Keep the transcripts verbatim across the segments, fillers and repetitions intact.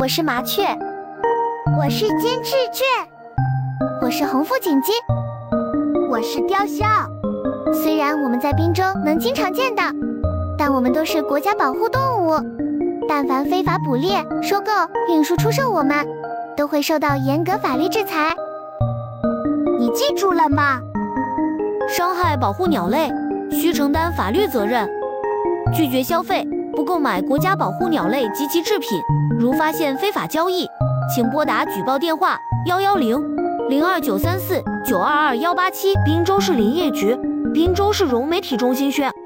我是麻雀， 我是金翅雀， 我是红腹锦鸡， 我是雕鸮。 虽然我们在滨州能经常见到，但我们都是国家保护动物，但凡非法捕猎、收购、运输、出售我们，都会受到严格法律制裁。 你记住了吗？ 伤害保护鸟类，需承担法律责任。拒绝消费，不购买国家保护鸟类及其制品。如发现非法交易，请拨打举报电话幺幺零零二九三四九二二幺八七。滨州市林业局、滨州市融媒体中心宣。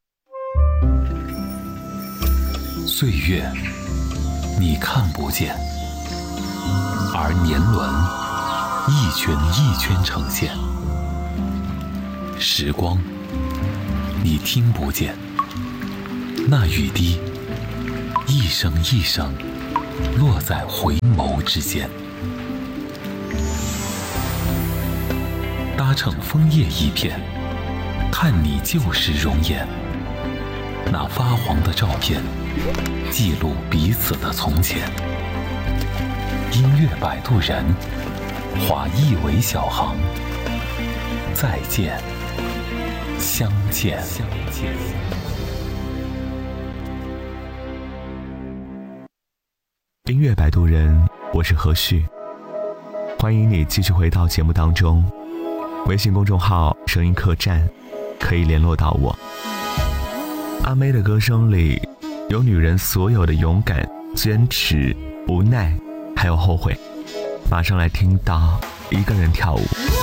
岁月，你看不见，而年轮一圈一圈呈现。时光，你听不见，那雨滴一声一声落在回眸之间。搭乘枫叶一片，看你旧时容颜。那发黄的照片，记录彼此的从前。音乐摆渡人，划一尾小航。再见，相见，相见。 音乐摆渡人，我是何旭，欢迎你继续回到节目当中。微信公众号声音客栈可以联络到我。阿妹的歌声里有女人所有的勇敢、坚持、无奈还有后悔。马上来听到一个人跳舞。